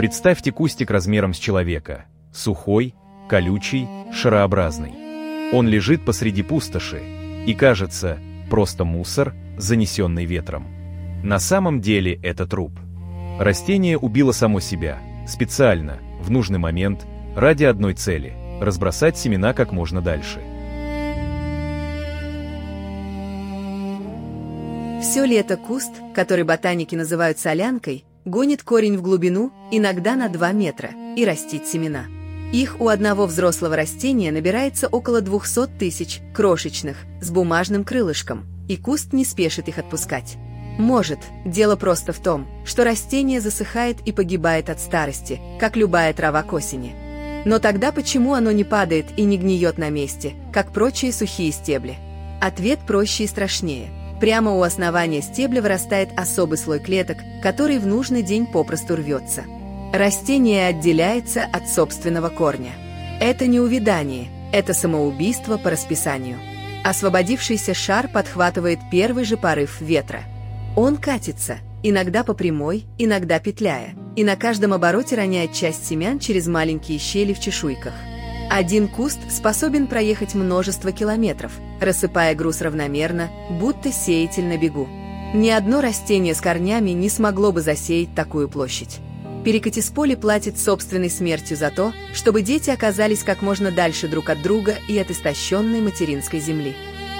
Представьте кустик размером с человека. Сухой, колючий, шарообразный. Он лежит посреди пустоши, и кажется, просто мусор, занесенный ветром. На самом деле это труп. Растение убило само себя, специально, в нужный момент, ради одной цели – разбросать семена как можно дальше. Все лето куст, который ботаники называют солянкой, гонит корень в глубину, иногда на 2 метра, и растит семена. Их у одного взрослого растения набирается около 200 тысяч, крошечных, с бумажным крылышком, и куст не спешит их отпускать. Может, дело просто в том, что растение засыхает и погибает от старости, как любая трава к осени. Но тогда почему оно не падает и не гниет на месте, как прочие сухие стебли? Ответ проще и страшнее. Прямо у основания стебля вырастает особый слой клеток, который в нужный день попросту рвется. Растение отделяется от собственного корня. Это не увядание, это самоубийство по расписанию. Освободившийся шар подхватывает первый же порыв ветра. Он катится, иногда по прямой, иногда петляя, и на каждом обороте роняет часть семян через маленькие щели в чешуйках. Один куст способен проехать множество километров, рассыпая груз равномерно, будто сеятель на бегу. Ни одно растение с корнями не смогло бы засеять такую площадь. Перекатисполи платит собственной смертью за то, чтобы дети оказались как можно дальше друг от друга и от истощенной материнской земли.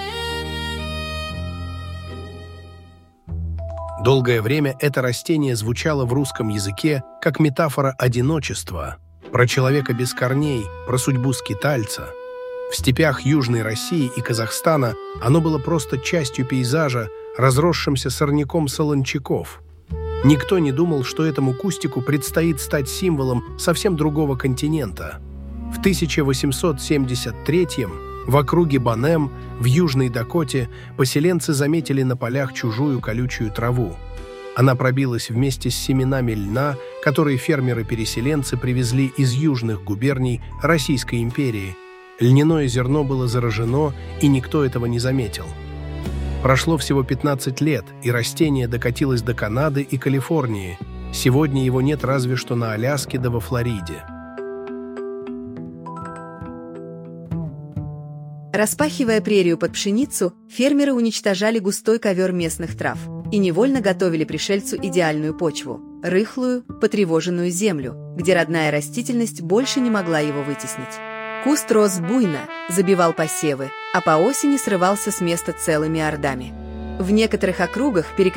Долгое время это растение звучало в русском языке как метафора одиночества, про человека без корней, про судьбу скитальца. В степях Южной России и Казахстана оно было просто частью пейзажа, разросшимся сорняком солончаков. Никто не думал, что этому кустику предстоит стать символом совсем другого континента. В 1873-м в округе Банем в Южной Дакоте поселенцы заметили на полях чужую колючую траву. Она пробилась вместе с семенами льна, которые фермеры-переселенцы привезли из южных губерний Российской империи. Льняное зерно было заражено, и никто этого не заметил. Прошло всего 15 лет, и растение докатилось до Канады и Калифорнии. Сегодня его нет разве что на Аляске да во Флориде. Распахивая прерию под пшеницу, фермеры уничтожали густой ковер местных трав и невольно готовили пришельцу идеальную почву – рыхлую, потревоженную землю, где родная растительность больше не могла его вытеснить. Куст рос буйно, забивал посевы, а по осени срывался с места целыми ордами. В некоторых округах